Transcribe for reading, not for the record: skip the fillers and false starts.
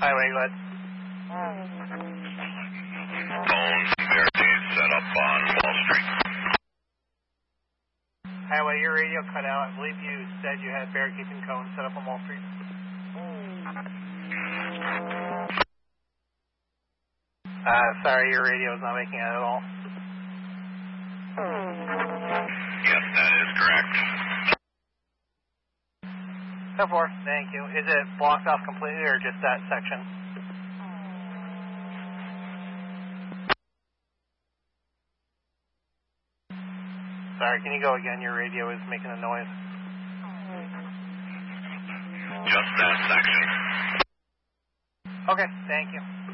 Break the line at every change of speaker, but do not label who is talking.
Highway, go ahead.
Phones and barricades set up on Wall Street.
Highway, your radio cut out. I believe you said you had barricades and cones set up on Wall Street. Sorry, your radio is not making it at all.
Yes, that is correct.
10-4, thank you. Is it blocked off completely or just that section? Sorry, can you go again? Your radio is making a noise.
Just that section.
Okay, thank you.